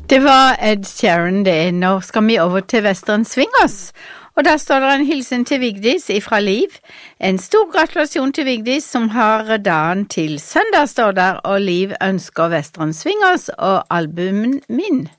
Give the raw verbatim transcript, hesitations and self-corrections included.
Det var Ed Sheeran det. Nå skal vi over til Western Swingers. Og der står det en hilsen til Vigdis ifra Liv. En stor gratulasjon til Vigdis som har dagen til søndag, står der, og Liv ønsker Western Swingers og albumen min.